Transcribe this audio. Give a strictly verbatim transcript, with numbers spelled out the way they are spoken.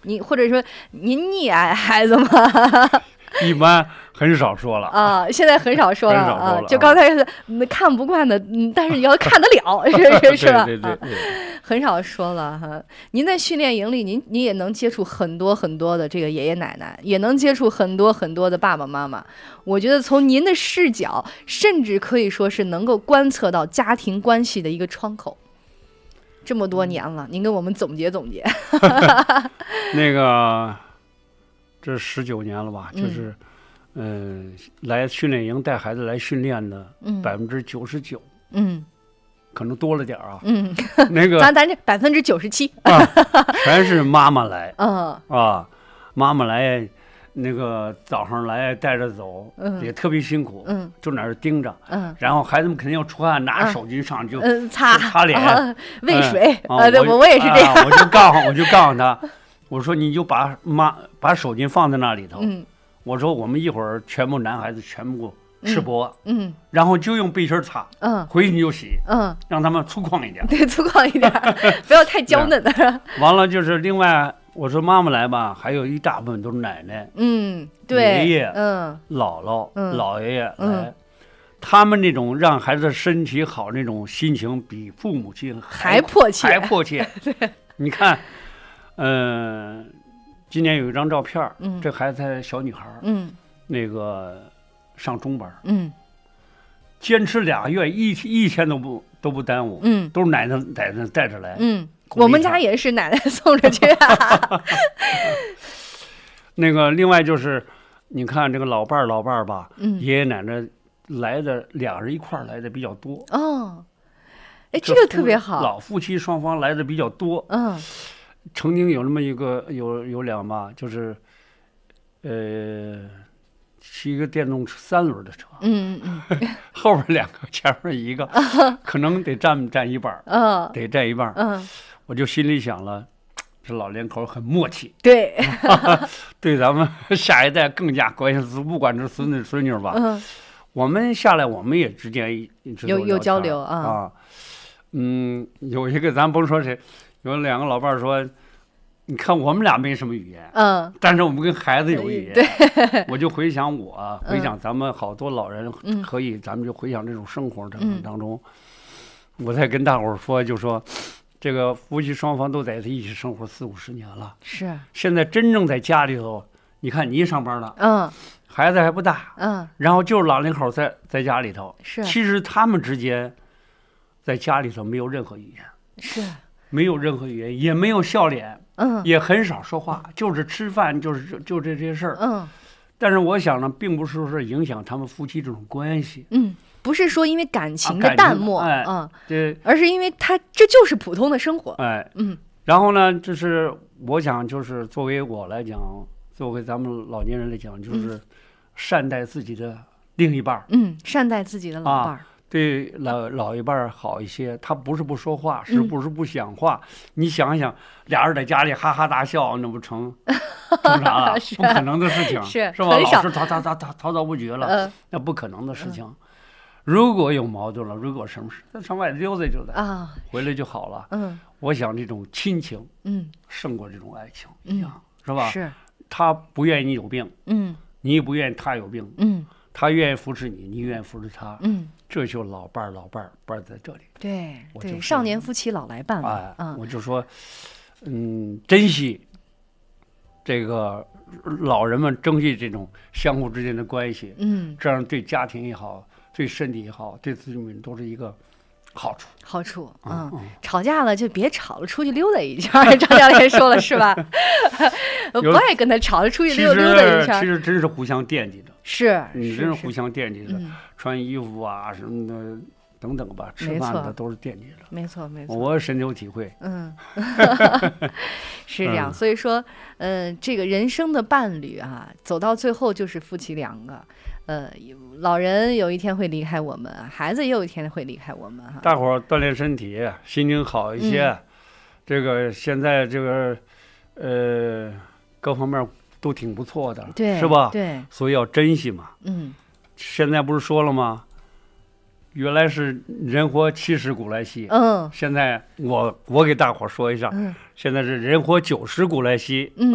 你或者说您溺爱孩子吗？ 一般很少说了啊，现在很少说了啊，就刚才是看不惯的，嗯，但是你要看得了，是是吧？ 对对对， 很少说了哈。您在训练营里，您您也能接触很多很多的这个爷爷奶奶，也能接触很多很多的爸爸妈妈。我觉得从您的视角，甚至可以说是能够观测到家庭关系的一个窗口。这么多年了，您跟我们总结总结。 那个。这十九年了吧，就是，嗯、呃，来训练营带孩子来训练的百分之九十九，嗯，可能多了点啊，嗯，那个咱咱这百分之九十七啊，全是妈妈来， 嗯啊，妈妈来，那个早上来带着走，嗯，也特别辛苦，嗯，就那儿盯着，嗯，然后孩子们肯定要出汗，拿手机上就嗯擦擦脸， 啊、喂水， 嗯、 啊，对我我也是这样， 啊、我就告诉我就告诉他。我说你就把妈把手巾放在那里头，嗯，我说我们一会儿全部男孩子全部赤膊，嗯，嗯然后就用背心擦，嗯，回去你就洗，嗯，让他们粗犷一点， 对，粗犷一点，不要太娇嫩的。 完了就是另外，我说妈妈来吧，还有一大部分都是奶奶， 嗯，对， 爷爷， 嗯， 姥姥， 嗯， 姥爷爷来， 嗯， 他们那种让孩子身体好那种心情，比父母亲还迫切， 还迫切。 对， 你看。嗯、呃，今年有一张照片，嗯，这孩子才小女孩，嗯，那个上中班，嗯，坚持俩月，一一天都不都不耽误，嗯，都是奶奶奶奶带着来， 嗯，我们家也是奶奶送着去、啊。 那个另外就是，你看这个老伴儿老伴儿吧，嗯，爷爷奶奶来的俩人一块儿来的比较多， 哦，哎，这个特别好， 老夫妻双方来的比较多，嗯。曾经有那么一个有有两吧，就是，呃，骑一个电动车三轮的车，嗯嗯嗯，后边两个，前面一个，可能得占占一半，嗯，得占一半，嗯，我就心里想了，这老两口很默契， 对， 对咱们下一代更加关心，不管是孙子孙女吧，嗯，我们下来我们也之间有有交流啊， 啊，嗯，有一个咱甭说谁。有两个老伴儿说：“你看我们俩没什么语言，嗯，但是我们跟孩子有语言。” 对， 我就回想我，回想咱们好多老人可以，嗯、咱们就回想这种生活当当中。嗯、我在跟大伙儿说，就说这个夫妻双方都在一起生活四五十年了， 是。 现在真正在家里头，你看你上班了，嗯，孩子还不大，嗯，然后就是老两口在在家里头， 是。 其实他们之间在家里头没有任何语言， 是。 没有任何语言，也没有笑脸，嗯，也很少说话，就是吃饭，就是就这些事儿，嗯。但是我想呢，并不是说是影响他们夫妻这种关系， 嗯，不是说因为感情的淡漠， 啊、哎， 嗯， 对， 而是因为他这就是普通的生活， 哎，嗯。然后呢，就是我想，就是作为我来讲，作为咱们老年人来讲，就是善待自己的另一半， 嗯，善待自己的老伴儿。啊， 对老老一辈好一些，他不是不说话，是不是不讲话？嗯、你想想，俩人在家里哈哈大笑，那不成成啥了？不可能的事情， 是是吧？老是滔滔滔滔滔滔不绝了，呃、那不可能的事情。嗯、如果有矛盾了，如果什么事，那上外溜达溜达啊，回来就好了。嗯，我想这种亲情，嗯，胜过这种爱情一样，嗯、是吧？ 是， 他不愿意你有病， 嗯， 你也不愿意他有病，嗯。他愿意扶持你，你愿意扶持他，嗯，这就老伴儿老伴儿伴在这里。 对对，少年夫妻老来伴嘛。 哎，嗯，我就说，嗯，珍惜这个老人们，珍惜这种相互之间的关系，嗯，这样对家庭也好，对身体也好，对子女都是一个好处。 好处，嗯，嗯吵架了就别吵了，出去溜达一圈。张教练说了是吧？不爱跟他吵了，出去溜溜达一圈。 其实真是互相惦记着。 是， 你真是互相惦记着，嗯、穿衣服啊什么的等等吧，吃饭的都是惦记着。 没错，没错， 我深有体会。 嗯，是这样。嗯、所以说，呃，这个人生的伴侣啊，走到最后就是夫妻两个。呃，老人有一天会离开我们，孩子也有一天会离开我们哈。 大伙儿锻炼身体，心情好一些。嗯、这个现在这个呃各方面都挺不错的， 对， 是吧？ 对， 所以要珍惜嘛。 嗯， 现在不是说了吗？原来是人活七十古来稀， 嗯， 现在我我给大伙儿说一下，嗯、现在是人活九十古来稀， 嗯。